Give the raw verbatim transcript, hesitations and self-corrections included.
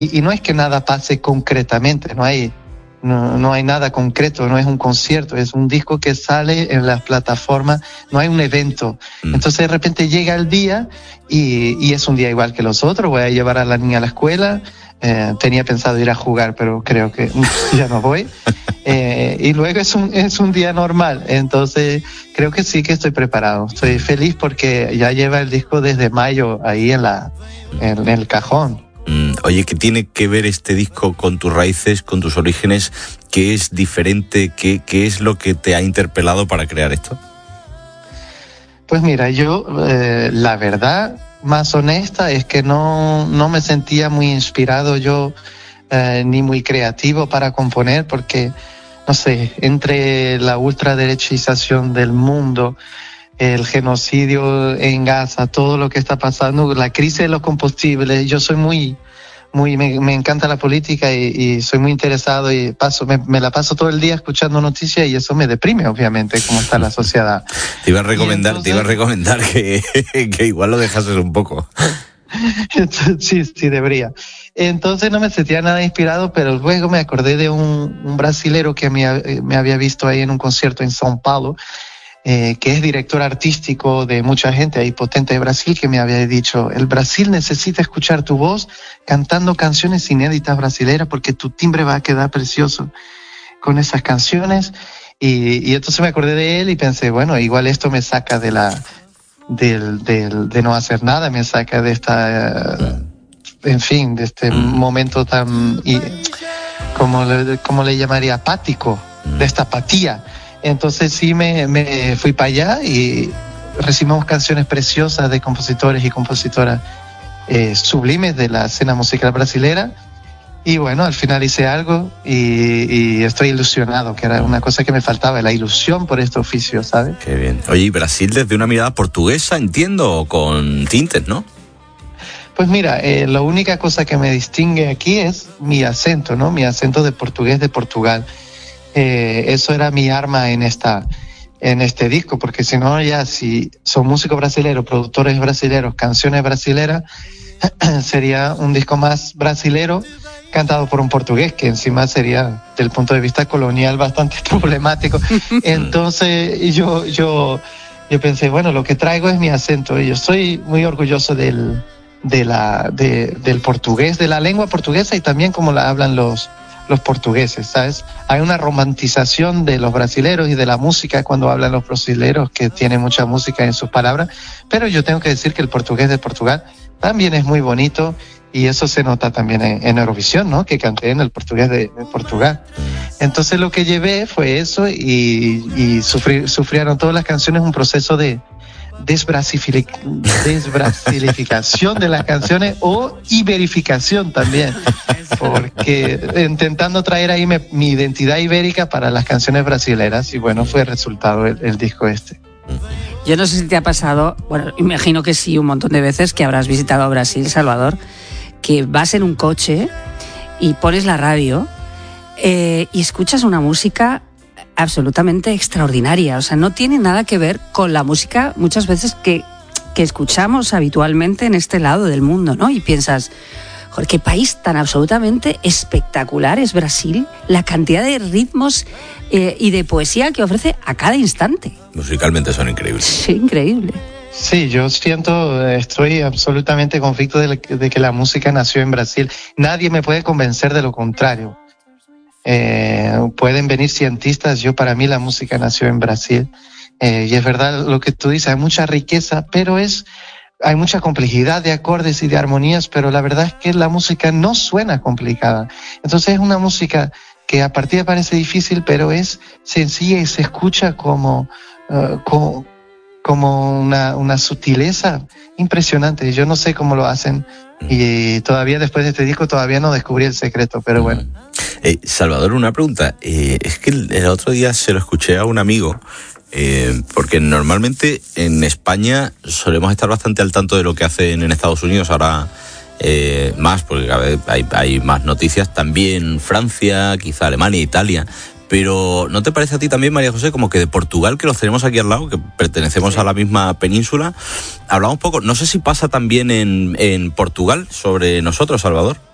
y, y no es que nada pase concretamente, no hay, no, no hay nada concreto, no es un concierto, es un disco que sale en las plataformas, no hay un evento. Mm. Entonces de repente llega el día y, y es un día igual que los otros, voy a llevar a la niña a la escuela, eh, tenía pensado ir a jugar, pero creo que ya no voy. Eh, y luego es un, es un día normal, entonces creo que sí que estoy preparado, estoy feliz porque ya lleva el disco desde mayo ahí en, la, en, en el cajón. Mm, oye, ¿qué tiene que ver este disco con tus raíces, con tus orígenes? ¿Qué es diferente? ¿Qué, qué es lo que te ha interpelado para crear esto? Pues mira, yo eh, la verdad más honesta es que no, no me sentía muy inspirado yo eh, ni muy creativo para componer porque, no sé, entre la ultraderechización del mundo, el genocidio en Gaza, todo lo que está pasando, la crisis de los combustibles, yo soy muy, muy, me, me encanta la política y, y soy muy interesado y paso, me, me la paso todo el día escuchando noticias y eso me deprime, obviamente, cómo está la sociedad. Te iba a recomendar, entonces, te iba a recomendar que, que igual lo dejases un poco. Sí, sí, debería. Entonces no me sentía nada inspirado, pero luego me acordé de un, un brasilero que me, me había visto ahí en un concierto en São Paulo, eh, que es director artístico de mucha gente ahí potente de Brasil, que me había dicho, el Brasil necesita escuchar tu voz cantando canciones inéditas brasileras porque tu timbre va a quedar precioso con esas canciones. Y, y entonces me acordé de él y pensé, bueno, igual esto me saca de la... Del, del, de no hacer nada, me saca de esta, uh, en fin, de este mm. momento tan, y, como, le, como le llamaría, apático, mm. de esta apatía. Entonces sí me, me fui para allá y recibimos canciones preciosas de compositores y compositoras eh, sublimes de la escena musical brasilera. Y bueno, al final hice algo y, y estoy ilusionado, que era una cosa que me faltaba, la ilusión por este oficio, ¿sabes? Qué bien. Oye, ¿y Brasil desde una mirada portuguesa, entiendo, con tintes, no? Pues mira, eh, la única cosa que me distingue aquí es mi acento, ¿no? Mi acento de portugués de Portugal. Eh, eso era mi arma en esta, en este disco, porque si no ya si son músicos brasileños, productores brasileños, canciones brasileras, sería un disco más brasilero cantado por un portugués, que encima sería, desde el punto de vista colonial, bastante problemático. Entonces yo, yo, yo pensé, bueno, lo que traigo es mi acento, y yo estoy muy orgulloso del, de la, de, del portugués, de la lengua portuguesa y también como la hablan los, los portugueses, ¿sabes? Hay una romantización de los brasileros y de la música cuando hablan los brasileros, que tiene mucha música en sus palabras, pero yo tengo que decir que el portugués de Portugal también es muy bonito. Y eso se nota también en, en Eurovisión, ¿no? Que canté en el portugués de, de Portugal. Entonces lo que llevé fue eso y, y sufrí, sufrieron todas las canciones un proceso de desbrasilic, desbrasilificación de las canciones o iberificación también. Porque intentando traer ahí me, mi identidad ibérica para las canciones brasileras y bueno, fue el resultado el, el disco este. Yo no sé si te ha pasado, bueno, imagino que sí, un montón de veces que habrás visitado Brasil, Salvador, que vas en un coche y pones la radio eh, y escuchas una música absolutamente extraordinaria. O sea, no tiene nada que ver con la música muchas veces que, que escuchamos habitualmente en este lado del mundo, ¿no? Y piensas, joder, qué país tan absolutamente espectacular es Brasil, la cantidad de ritmos eh, y de poesía que ofrece a cada instante. Musicalmente son increíbles. Sí, increíble. Sí, yo siento, estoy absolutamente convicto de, de que la música nació en Brasil. Nadie me puede convencer de lo contrario. Eh, pueden venir cientistas, yo para mí la música nació en Brasil. Eh, y es verdad lo que tú dices, hay mucha riqueza, pero es, hay mucha complejidad de acordes y de armonías, pero la verdad es que la música no suena complicada. Entonces es una música que a partir parece difícil, pero es sencilla y se escucha como, uh, como como una, una sutileza impresionante. Yo no sé cómo lo hacen y todavía después de este disco todavía no descubrí el secreto, pero bueno. Eh, Salvador, una pregunta. Eh, es que el, el otro día se lo escuché a un amigo, eh, porque normalmente en España solemos estar bastante al tanto de lo que hacen en Estados Unidos, ahora eh, más, porque cada vez hay, hay más noticias, también Francia, quizá Alemania, Italia. Pero ¿no te parece a ti también, María José, como que de Portugal, que los tenemos aquí al lado, que pertenecemos sí. a la misma península, hablamos un poco, no sé si pasa también en, en Portugal sobre nosotros, Salvador?